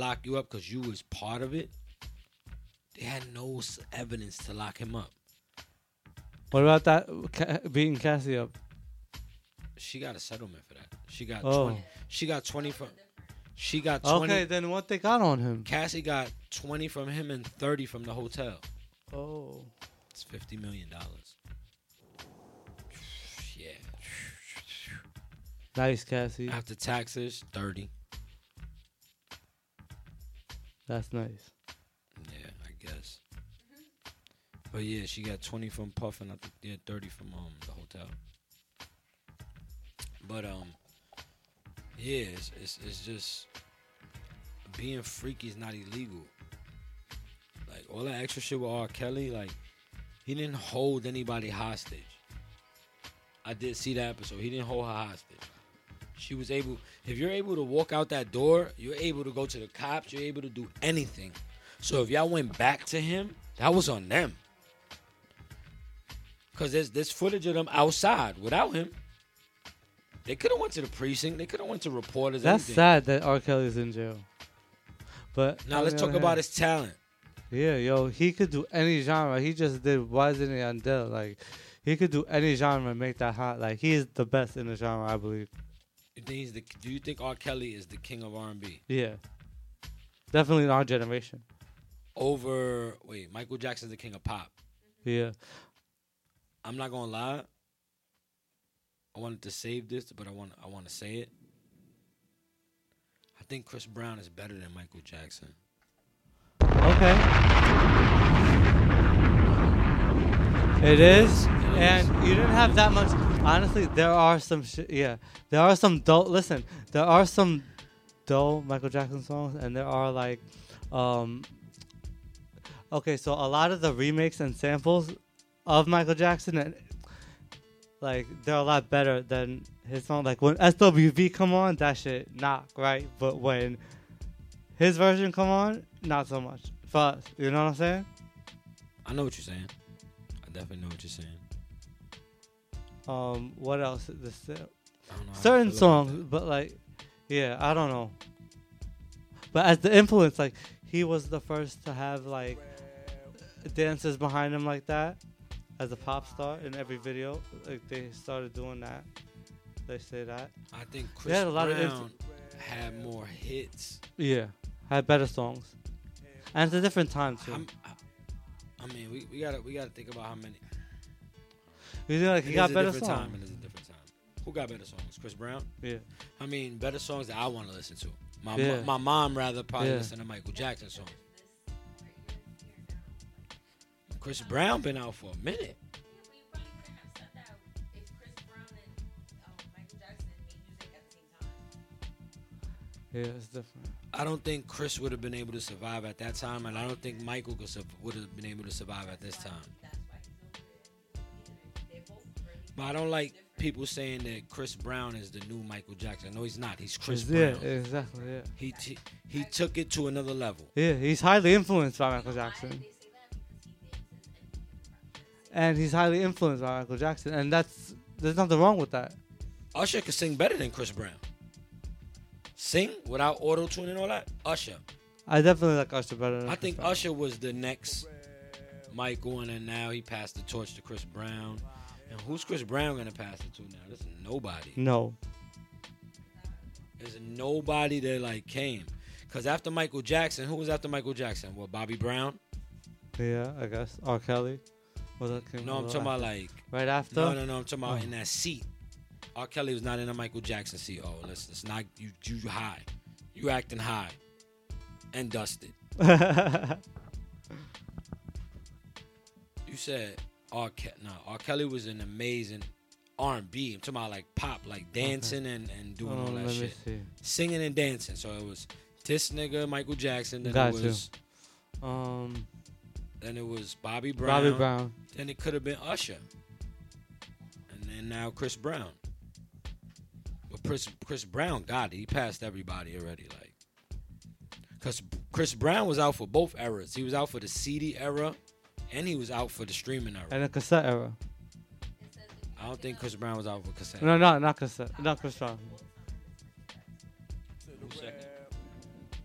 lock you up because you was part of it, they had no evidence to lock him up. What about that beating Cassie up? She got a settlement for that. She got 20. She got 20 from. She got 20. Okay, then what they got on him? Cassie got 20 from him and 30 from the hotel. Oh. It's $50 million. Yeah. Nice, Cassie. After taxes, 30. That's nice. Yeah, I guess. But yeah, she got 20 from Puff and I think 30 from the hotel. But yeah, it's just being freaky is not illegal. Like all that extra shit with R. Kelly, like he didn't hold anybody hostage. I did see that episode. He didn't hold her hostage. She was able. If you're able to walk out that door, you're able to go to the cops. You're able to do anything. So if y'all went back to him, that was on them. Cause there's footage of them outside without him. They could have went to the precinct. They could have went to reporters. That's anything. sad that R. Kelly's in jail. But Now let's talk about his talent. Yeah, yo, he could do any genre. He just did Why Isn't He on Dell? Like, he could do any genre and make that hot. Like, he is the best in the genre, I believe. Do you think R. Kelly is the king of R&B? Yeah. Definitely in our generation. Michael Jackson's the king of pop. Yeah. I'm not gonna lie. I wanted to save this, but I want to say it. I think Chris Brown is better than Michael Jackson. Okay. It is. And you didn't have that much. Honestly, there are some there are some dull. Listen, there are some dull Michael Jackson songs, and there are like, okay, so a lot of the remakes and samples of Michael Jackson, and like they're a lot better than his song. Like when SWV come on, that shit knock, right? But when his version come on, not so much for us. You know what I'm saying? I know what you're saying. I definitely know what you're saying. What else? Certain songs, but like, yeah, I don't know. But as the influence, like, he was the first to have like dancers behind him like that as a pop star in every video. Like they started doing that. They say that. I think Chris Brown had more hits. Yeah, had better songs, and it's a different time too. I mean, we gotta think about how many. You think like he got better songs? It is a different time. Who got better songs? Chris Brown? Yeah. I mean, better songs that I want to listen to. Yeah. My mom rather probably listen to Michael Jackson songs. Chris Brown been out for a minute. Yeah, it's different. I don't think Chris would have been able to survive at that time, and I don't think Michael would have been able to survive at this time. But I don't like people saying that Chris Brown is the new Michael Jackson. No, he's not. He's Chris Brown. Yeah, exactly. Yeah. He took it to another level. Yeah, he's highly influenced by Michael Jackson. And he's highly influenced by Michael Jackson, and there's nothing wrong with that. Usher could sing better than Chris Brown. Sing without auto-tune and all that? Usher. I definitely like Usher better than I think Chris Brown. Usher was the next Michael, and then now he passed the torch to Chris Brown. And who's Chris Brown going to pass it to now? There's nobody. No. There's nobody that, like, came. Because after Michael Jackson, who was after Michael Jackson? What, Bobby Brown? Yeah, I guess. R. Kelly. No, I'm talking about, like... Right after? No, I'm talking about in that seat. R. Kelly was not in a Michael Jackson seat. Oh, let's not... You high. You acting high. And dusted. You said... R. Kelly was an amazing R&B. I'm talking about like pop, like dancing and doing all that shit. Singing and dancing. So it was this nigga, Michael Jackson. Then it was Bobby Brown. Then it could have been Usher. And then now Chris Brown. But Chris Brown got it. He passed everybody already. Like, because Chris Brown was out for both eras. He was out for the CD era. And he was out for the streaming era. And the cassette era. I don't think Chris Brown was out for cassette. No, not cassette. Not Chris Brown.